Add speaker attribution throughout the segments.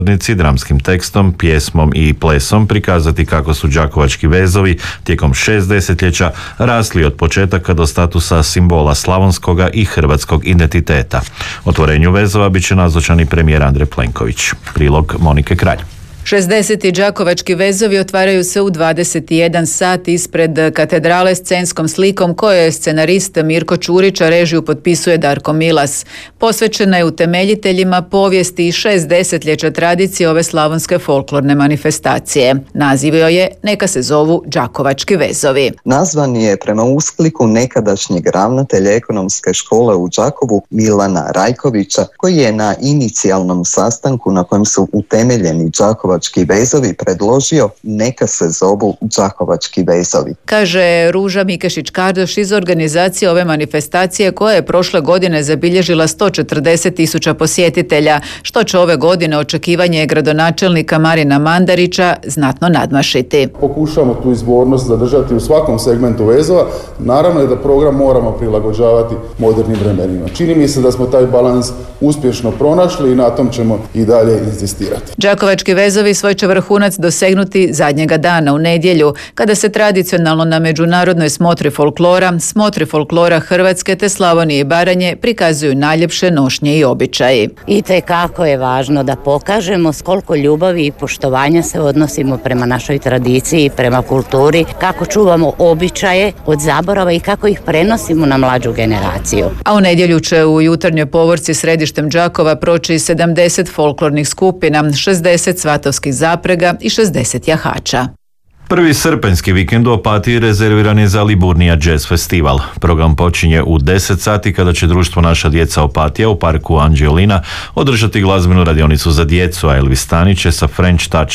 Speaker 1: dramskim tekstom, pjesmom i plesom prikazati kako su đakovački vezovi tijekom 6 desetljeća rasli od početaka do statusa simbola slavonskoga i hrvatskog identiteta. Otvorenju vezova bit će nazočan i premijer Andrej Plenković. Prilog Monike Kralj.
Speaker 2: 60. đakovački vezovi otvaraju se u 21 sat ispred katedrale scenskom slikom koje je scenarist Mirko Čurić, a režiju potpisuje Darko Milas. Posvećena je utemeljiteljima povijesti i 6 desetljeća tradicije ove slavonske folklorne manifestacije. Naziv joj je Neka se zovu đakovački vezovi.
Speaker 3: Nazvan je prema uskliku nekadašnjeg ravnatelja ekonomske škole u Đakovu Milana Rajkovića, koji je na inicijalnom sastanku na kojem su utemeljeni đakovački vezovi predložio neka se zovu đakovački vezovi.
Speaker 2: Kaže Ruža Mikešić-Kardoš iz organizacije ove manifestacije koja je prošle godine zabilježila 140.000 posjetitelja, što će ove godine očekivanje gradonačelnika Marina Mandarića znatno nadmašiti.
Speaker 4: Pokušamo tu izvornost zadržati u svakom segmentu vezova. Naravno je da program moramo prilagođavati modernim vremenima. Čini mi se da smo taj balans uspješno pronašli i na tom ćemo i dalje inzistirati.
Speaker 2: Đakovački vezovi svoj će vrhunac dosegnuti zadnjega dana u nedjelju, kada se tradicionalno na međunarodnoj smotri folklora Hrvatske te Slavonije i Baranje prikazuju najljepše nošnje i običaji.
Speaker 5: Itekako je važno da pokažemo s koliko ljubavi i poštovanja se odnosimo prema našoj tradiciji, prema kulturi, kako čuvamo običaje od zaborava i kako ih prenosimo na mlađu generaciju.
Speaker 2: A u nedjelju će u jutarnjoj povorci središtem Đakova proći 70 folklornih skupina, 60 svatovskih zaprega i 60 jahača.
Speaker 1: Prvi srpanjski vikend u Opatiji rezerviran je za Liburnija Jazz Festival. Program počinje u 10 sati kada će društvo Naša djeca Opatija u parku Anđelina održati glazbenu radionicu za djecu, a Elvis Stanić će sa French Touch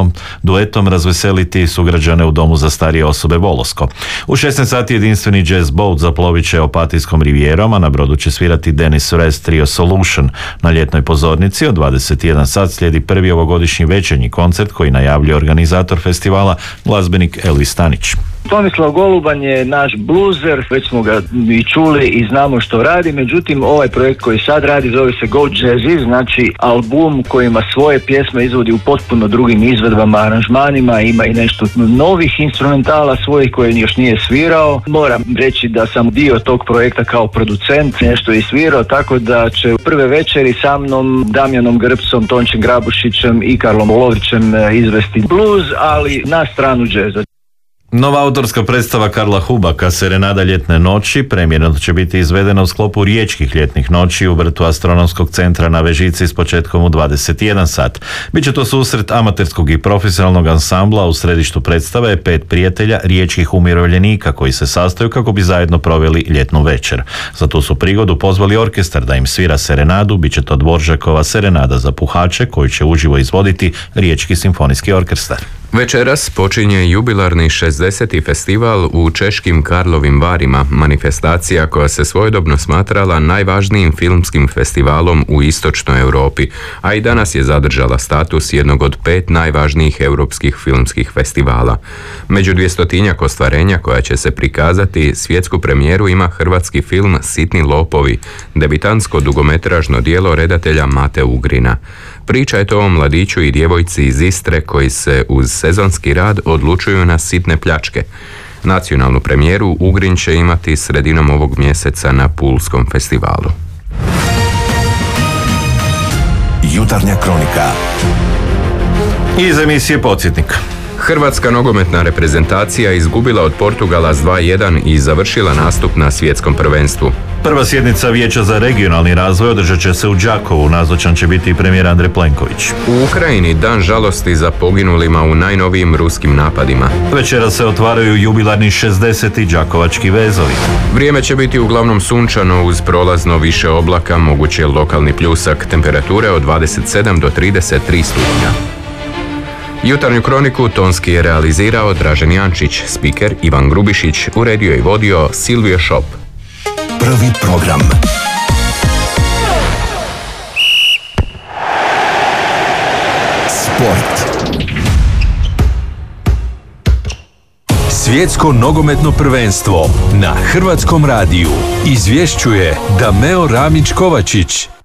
Speaker 1: duetom razveseliti sugrađane u domu za starije osobe Volosko. U 16 sati jedinstveni jazz boat zaplovit će Opatijskom rivijerom, a na brodu će svirati Dennis Rest Trio Solution. Na ljetnoj pozornici od 21 sat slijedi prvi ovogodišnji večernji koncert koji najavljuje organizator festivala, glazbenik Elvis Stanić.
Speaker 6: Tomislav Goluban je naš bluzer, već smo ga i čuli i znamo što radi, međutim ovaj projekt koji sad radi zove se Go Jazzy, znači album kojima svoje pjesme izvodi u potpuno drugim izvedbama, aranžmanima, ima i nešto novih instrumentala svojih koje još nije svirao. Moram reći da sam dio tog projekta kao producent, nešto je svirao, tako da će u prve večeri sa mnom, Damjanom Grbsom, Tončem Grabušićem i Karlom Lovrićem izvesti blues, ali na stranu džeza.
Speaker 1: Nova autorska predstava Karla Hubaka, Serenada ljetne noći, premijerno će biti izvedena u sklopu Riječkih ljetnih noći u vrtu Astronomskog centra na Vežici s početkom u 21 sat. Biće to susret amaterskog i profesionalnog ansambla. U središtu predstave je 5 prijatelja riječkih umirovljenika koji se sastaju kako bi zajedno proveli ljetnu večer. Za tu su prigodu pozvali orkestar da im svira serenadu. Biće to Dvoržakova Serenada za puhače koju će uživo izvoditi Riječki simfonijski orkestar.
Speaker 7: Večeras počinje jubilarni 60. festival u češkim Karlovim Varima, manifestacija koja se svojedobno smatrala najvažnijim filmskim festivalom u istočnoj Europi, a i danas je zadržala status jednog od 5 najvažnijih europskih filmskih festivala. Među 200-tinjak ostvarenja koja će se prikazati, svjetsku premijeru ima hrvatski film Sitni lopovi, debitantsko dugometražno djelo redatelja Mate Ugrina. Priča je to o mladiću i djevojci iz Istre koji se uz sezonski rad odlučuju na sitne pljačke. Nacionalnu premijeru Ugrin će imati sredinom ovog mjeseca na Pulskom festivalu.
Speaker 8: Jutarnja kronika.
Speaker 1: Iz emisije Podsjetnik.
Speaker 7: Hrvatska nogometna reprezentacija izgubila od Portugala s 2:1 i završila nastup na svjetskom prvenstvu.
Speaker 1: Prva sjednica Vijeća za regionalni razvoj održat će se u Đakovu. Nazočan će biti i premijer Andrej Plenković.
Speaker 7: U Ukrajini dan žalosti za poginulima u najnovijim ruskim napadima.
Speaker 1: Večera se otvaraju jubilarni 60. đakovački vezovi.
Speaker 7: Vrijeme će biti uglavnom sunčano uz prolazno više oblaka, moguće lokalni pljusak, temperature od 27 do 33 stupnja. Jutarnju kroniku tonski je realizirao Dražen Jančić, spiker Ivan Grubišić, uredio i vodio Silvio Šop.
Speaker 8: Prvi program. Sport. Svjetsko nogometno prvenstvo na Hrvatskom radiju izvješćuje Dameo Ramić Kovačić.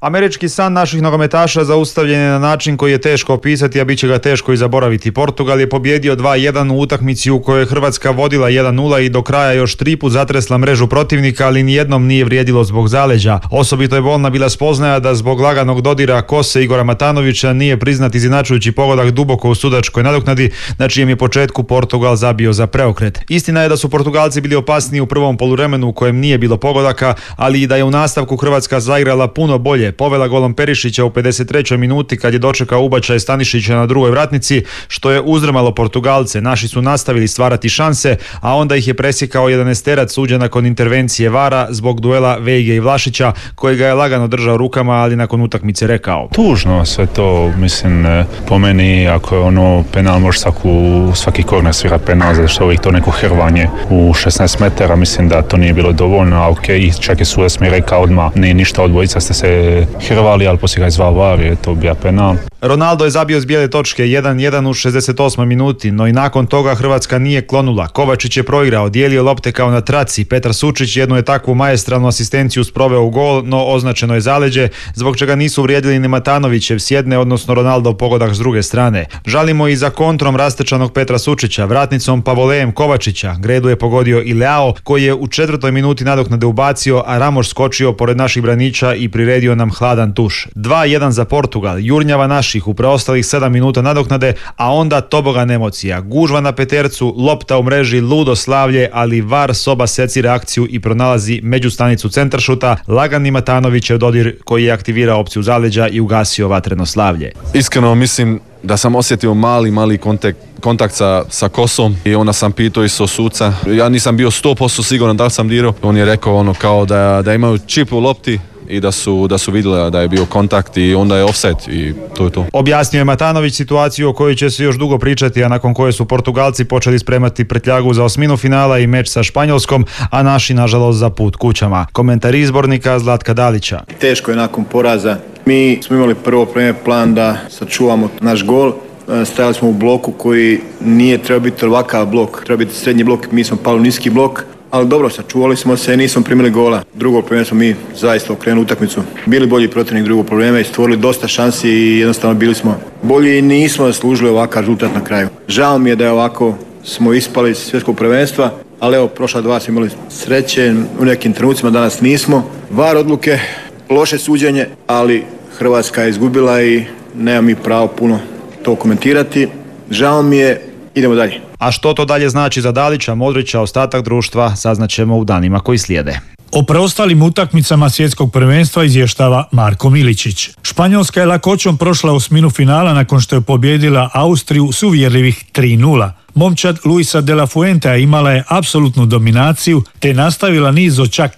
Speaker 9: Američki san naših nogometaša zaustavljen je na način koji je teško opisati, a bit će ga teško i zaboraviti. Portugal je pobjedio 2-1 u utakmici u kojoj je Hrvatska vodila 1-0 i do kraja još 3 put zatresla mrežu protivnika, ali nijednom nije vrijedilo zbog zaleđa. Osobito je bolna bila spoznaja da zbog laganog dodira kose Igora Matanovića nije priznat izjednačujući pogodak duboko u sudačkoj nadoknadi, na čijem je početku Portugal zabio za preokret. Istina je da su Portugalci bili opasniji u prvom poluvremenu u kojem nije bilo pogodaka, ali i da je u nastavku Hrvatska zaigrala puno bolje. Povela golom Perišića u 53. minuti kad je dočekao ubačaj Stanišića na drugoj vratnici, što je uzdrmalo Portugalce. Naši su nastavili stvarati šanse, a onda ih je presjekao 11-terac suđen nakon intervencije VAR-a zbog duela Vejge i Vlašića, koji ga je lagano držao rukama, ali nakon utakmice rekao:
Speaker 10: tužno sve to, mislim, po meni, ako je ono penal, može svaki korner svirat penal, zato što uvijek to neko hrvanje u 16 metara, mislim da to nije bilo dovoljno, a okej, čak je sudac mi rekao odmah, nije ništa, odvojica ste se hrvali, ali poslije ga je zvao VAR, je to bio penal.
Speaker 9: Ronaldo je zabio s bijele točke 1-1 u 68. minuti, no i nakon toga Hrvatska nije klonula. Kovačić je proigrao, dijelio lopte kao na traci. Petar Sučić jednu je takvu maestralnu asistenciju sproveo u gol, no označeno je zaleđe, zbog čega nisu vrijedili ni Matanovićev s jedne, odnosno Ronaldov pogodak s druge strane. Žalimo i za kontrom rastečanog Petra Sučića, vratnicom Pavolejem Kovačića. Gredu je pogodio i Leao, koji je u 4. minuti nadoknade ubacio, a Ramos skočio pored naših braniča i priredio nam hladan tuš. 2-1 za Portugal, jurnjava naših u preostalih 7 minuta nadoknade, a onda tobogan emocija. Gužva na petercu, lopta u mreži, ludo slavlje, ali VAR soba seci reakciju i pronalazi međustanicu centaršuta, lagani Matanovićev dodir koji je aktivirao opciju zaleđa i ugasio vatreno slavlje.
Speaker 11: Iskreno mislim da sam osjetio mali kontakt sa kosom i onda sam pitao isto suca. Ja nisam bio 100% siguran da li sam dirao. On je rekao ono kao da imaju čip u lopti i da su vidjeli da je bio kontakt i onda je offset i to je to.
Speaker 9: Objasnio je Matanović situaciju o kojoj će se još dugo pričati, a nakon koje su Portugalci počeli spremati prtljagu za osminu finala i meč sa Španjolskom, a naši nažalost za put kućama. Komentar izbornika Zlatka Dalića.
Speaker 12: Teško je nakon poraza. Mi smo imali prvo plan da sačuvamo naš gol. Stajali smo u bloku koji nije trebao biti ovakav blok, treba biti srednji blok, mi smo pali u niski blok. Ali dobro, sačuvali smo se i nismo primili gola. Drugo probleme smo mi zaista okrenuli utakmicu. Bili bolji protivnik drugo probleme i stvorili dosta šansi i jednostavno bili smo bolji i nismo zaslužili ovakav rezultat na kraju. Žao mi je da je ovako smo ispali iz svjetskog prvenstva, ali evo, prošla 2 smo imali sreće, u nekim trenucima danas nismo. VAR odluke, loše suđenje, ali Hrvatska je izgubila i nema mi pravo puno to komentirati. Žao mi je, idemo dalje.
Speaker 9: A što to dalje znači za Dalića, Modrića, ostatak društva, saznaćemo u danima koji slijede.
Speaker 13: O preostalim utakmicama svjetskog prvenstva izvještava Marko Miličić. Španjolska je lakoćom prošla osminu finala nakon što je pobijedila Austriju s uvjerljivih 3-0. Momčad Luisa de la Fuentea imala je apsolutnu dominaciju te nastavila niz od čak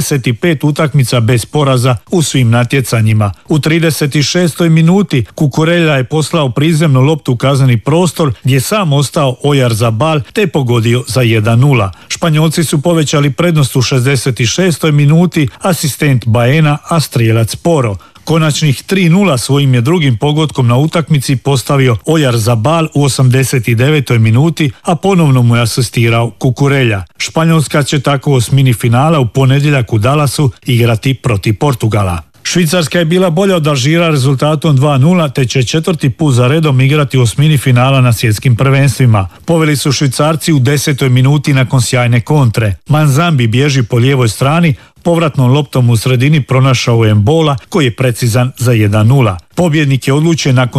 Speaker 13: 35 utakmica bez poraza u svim natjecanjima. U 36. minuti Cucurella je poslao prizemnu loptu u kazneni prostor gdje sam ostao Oyarzabal te pogodio za 1-0. Španjolci su povećali prednost u 66. minuti, asistent Baena, a strijelac Poro. Konačnih 3-0 svojim je drugim pogodkom na utakmici postavio Oyarzabal u 89. minuti, a ponovno mu je asistirao Cucurella. Španjolska će tako u osmini finala u ponedjeljak u Dallasu igrati protiv Portugala. Švicarska je bila bolja od Alžira rezultatom 2-0 te će 4. put za redom igrati u osmini finala na svjetskim prvenstvima. Poveli su Švicarci u 10. minuti nakon sjajne kontre. Manzambi bježi po lijevoj strani, povratnom loptom u sredini pronašao je Embola koji je precizan za 1-0. Pobjednik je odlučen nakon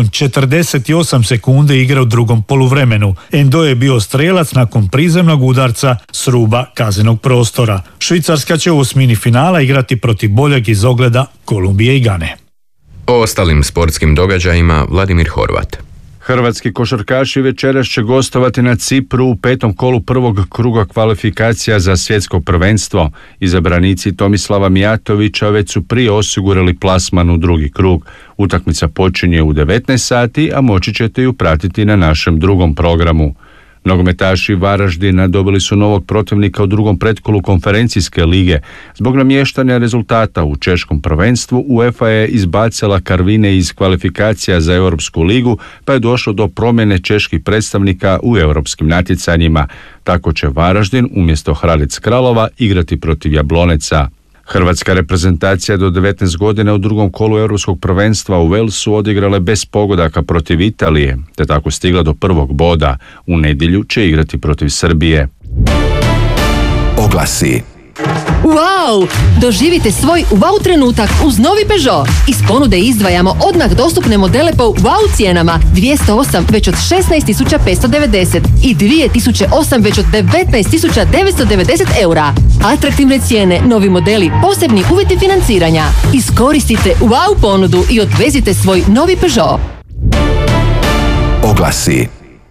Speaker 13: 48 sekunde igre u drugom poluvremenu. Endo je bio strelac nakon prizemnog udarca s ruba kaznenog prostora. Švicarska će u osmini finala igrati protiv boljeg iz ogleda Kolumbije i Gane.
Speaker 7: O ostalim sportskim događajima Vladimir Horvat.
Speaker 14: Hrvatski košarkaši večeras će gostovati na Cipru u 5. kolu prvog kruga kvalifikacija za svjetsko prvenstvo. Izabranici Tomislava Mijatovića već su prije osigurali plasman u drugi krug. Utakmica počinje u 19 sati, a moći ćete ju pratiti na našem drugom programu. Nogometaši Varaždina dobili su novog protivnika u drugom pretkolu konferencijske lige. Zbog namještanja rezultata u češkom prvenstvu, UEFA je izbacila Karvine iz kvalifikacija za Europsku ligu, pa je došlo do promjene čeških predstavnika u europskim natjecanjima. Tako će Varaždin umjesto Hradec Kralova igrati protiv Jabloneca. Hrvatska reprezentacija do 19 godina u drugom kolu europskog prvenstva u Walesu odigrala bez pogodaka protiv Italije, te tako stigla do prvog boda. U nedjelju će igrati protiv Srbije.
Speaker 8: Oglasi.
Speaker 15: Wow! Doživite svoj wow trenutak uz novi Peugeot. Iz ponude izdvajamo odmah dostupne modele po wow cijenama. 208 već od 16.590 i 2008 već od 19.990 eura. Atraktivne cijene, novi modeli, posebni uvjeti financiranja. Iskoristite wow ponudu i odvezite svoj novi Peugeot.
Speaker 8: Oglasi.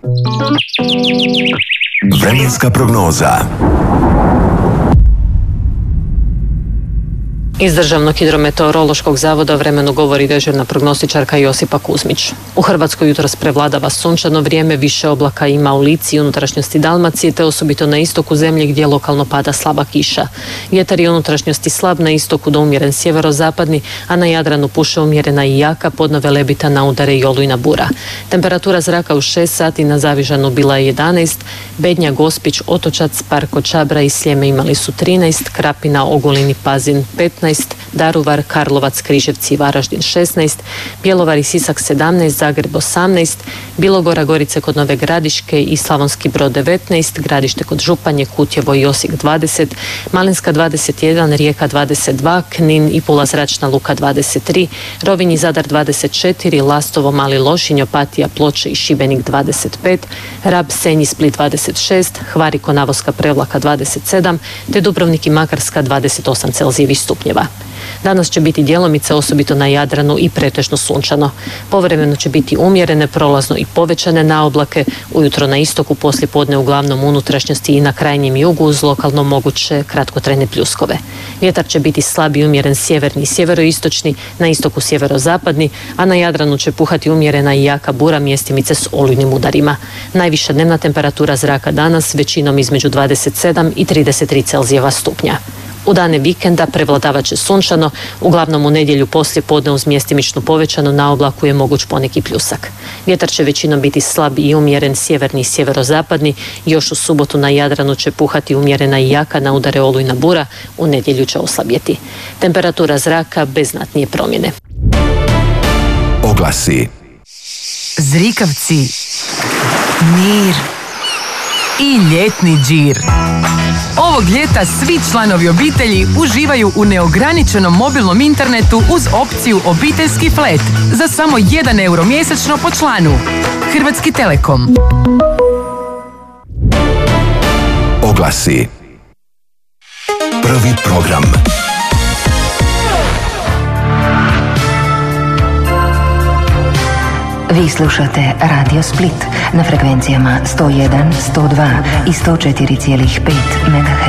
Speaker 8: Vremenska prognoza.
Speaker 16: Iz Državnog hidrometeorološkog zavoda o vremenu govori dežurna prognostičarka Josipa Kuzmić. U Hrvatskoj jutros prevladava sunčano vrijeme, više oblaka ima u Lici i unutrašnjosti Dalmacije, te osobito na istoku zemlje gdje lokalno pada slaba kiša. Vjetar je u unutrašnjosti slab, na istoku do umjeren sjeverozapadni, a na Jadranu puše umjerena i jaka, podno Velebita na udare i olujna bura. Temperatura zraka u 6 sati na Zavižanu bila je 11, Bednja, Gospić, Otočac, Parko, Čabra i Sljeme imali su 13, Krapina, Ogulin i Pazin 15, Daruvar, Karlovac, Križevci i Varaždin 16, Bjelovar i Sisak 17, Zagreb 18, Bilogora, Gorice kod Nove Gradiške i Slavonski Brod 19, Gradište kod Županje, Kutjevo i Osijek 20, Malinska 21, Rijeka 22, Knin i Pula Zračna luka 23, Rovinj i Zadar 24, Lastovo, Mali Lošinj, Opatija, Ploče i Šibenik 25, Rab, Senj i Split 26, Hvar i Konavoska Prevlaka 27, te Dubrovnik i Makarska 28 celzijevih stupnjeva. Danas će biti djelomice, osobito na Jadranu, i pretežno sunčano. Povremeno će biti umjerene, prolazno i povećane naoblake, ujutro na istoku, poslijepodne uglavnom unutrašnjosti i na krajnjem jugu uz lokalno moguće kratkotrajne pljuskove. Vjetar će biti slab i umjeren sjeverni i sjeveroistočni, na istoku sjeverozapadni, a na Jadranu će puhati umjerena i jaka bura, mjestimice s olujnim udarima. Najviša dnevna temperatura zraka danas većinom između 27 i 33 celzijeva stupnja. U dane vikenda prevladavat će sunčano, uglavnom u nedjelju poslije podne uz mjestimično povećano naoblaku je moguć poneki pljusak. Vjetar će većinom biti slab i umjeren sjeverni i sjeverozapadni, još u subotu na Jadranu će puhati umjerena i jaka, na udare olujna bura, u nedjelju će oslabjeti. Temperatura zraka bez znatnije promjene.
Speaker 8: Oglasi.
Speaker 17: Zrikavci, mir i ljetni džir. Ovog ljeta svi članovi obitelji uživaju u neograničenom mobilnom internetu uz opciju obiteljski flat za samo 1 euro mjesečno po članu. Hrvatski Telekom.
Speaker 8: Oglasi. Prvi program.
Speaker 18: Vi slušate Radio Split na frekvencijama 101, 102 i 104,5 MHz.